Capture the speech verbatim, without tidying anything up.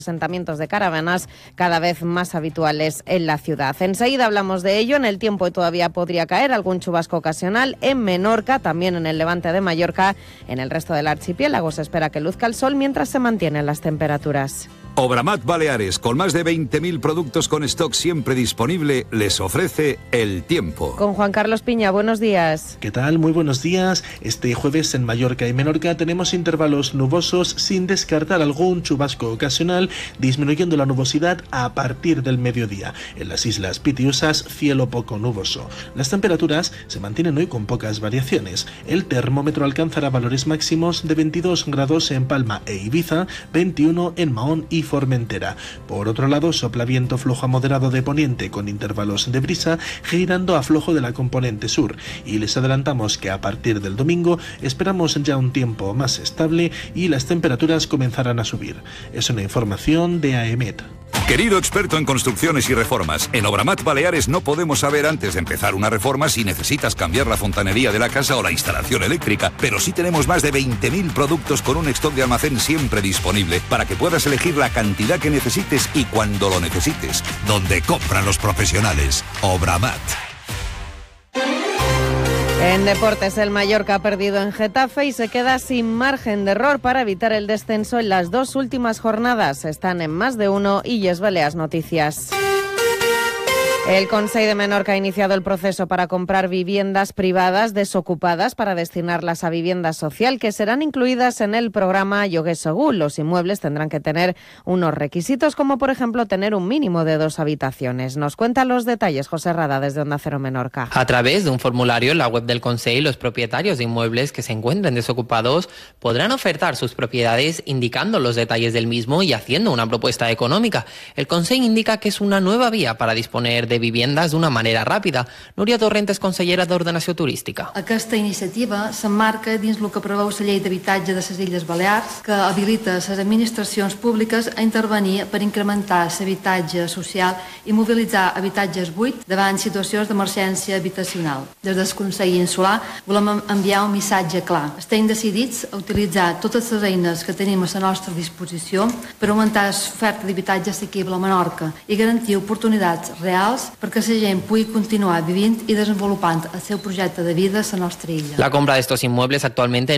asentamientos de caravanas cada vez más habituales en la ciudad. Enseguida hablamos de ello. En el tiempo todavía podría caer algún chubasco ocasional en Menorca, también en el levante de Mallorca. En el resto del archipiélago se espera que luzca el sol mientras se mantienen las temperaturas. Obramat Baleares, con más de veinte mil productos con stock siempre disponible, les ofrece el tiempo. Con Juan Carlos Piña, buenos días. ¿Qué tal? Muy buenos días. Este jueves en Mallorca y Menorca tenemos intervalos nubosos sin descartar algún chubasco ocasional, disminuyendo la nubosidad a partir del mediodía. En las Islas Pitiusas, cielo poco nuboso. Las temperaturas se mantienen hoy con pocas variaciones. El termómetro alcanzará valores máximos de veintidós grados en Palma e Ibiza, veintiuno en Mahón y Formentera. Por otro lado, sopla viento flojo a moderado de poniente con intervalos de brisa, girando a flojo de la componente sur. Y les adelantamos que a partir del domingo esperamos ya un tiempo más estable y las temperaturas comenzarán a subir. Es una información de AEMET. Querido experto en construcciones y reformas, en Obramat Baleares no podemos saber antes de empezar una reforma si necesitas cambiar la fontanería de la casa o la instalación eléctrica, pero sí tenemos más de veinte mil productos con un stock de almacén siempre disponible para que puedas elegir la cantidad que necesites y cuando lo necesites. Donde compran los profesionales. Obramat. En deportes, el Mallorca ha perdido en Getafe y se queda sin margen de error para evitar el descenso en las dos últimas jornadas. Están en más de uno y Yes Baleas Noticias. El Consell de Menorca ha iniciado el proceso para comprar viviendas privadas desocupadas para destinarlas a vivienda social, que serán incluidas en el programa Lloguer Segur. Los inmuebles tendrán que tener unos requisitos, como por ejemplo tener un mínimo de dos habitaciones. Nos cuenta los detalles José Rada desde Onda Cero Menorca. A través de un formulario en la web del Consell, los propietarios de inmuebles que se encuentren desocupados podrán ofertar sus propiedades indicando los detalles del mismo y haciendo una propuesta económica. El Consell indica que es una nueva vía para disponer de viviendas d'una manera ràpida. Núria Torrentes, consellera d'Ordenació Turística. Aquesta iniciativa s'emmarca dins el que preveu la llei d'habitatge de les Illes Balears, que habilita les administracions públiques a intervenir per incrementar l'habitatge social i mobilitzar habitatges buits davant situacions d'emergència habitacional. Des del Consell Insular volem enviar un missatge clar. Estem decidits a utilitzar totes les eines que tenim a la nostra disposició per augmentar l'oferta d'habitatge assequible a Menorca i garantir oportunitats reals perquè la gent pugui continuar vivint i desenvolupant el seu projecte de vida a la nostra illa. La compra de estos inmuebles actualmente